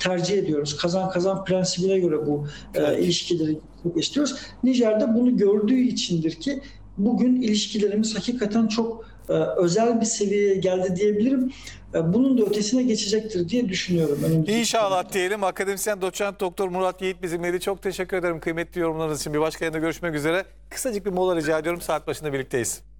tercih ediyoruz. Kazan kazan prensibine göre bu ilişkileri istiyoruz. Nijer'de bunu gördüğü içindir ki bugün ilişkilerimiz hakikaten çok özel bir seviyeye geldi diyebilirim. Bunun da ötesine geçecektir diye düşünüyorum. İnşallah diyelim. Akademisyen doçent doktor Murat Yiğit bizimleydi. Çok teşekkür ederim kıymetli yorumlarınız için. Bir başka yayında görüşmek üzere. Kısacık bir mola rica ediyorum. Saat başında birlikteyiz.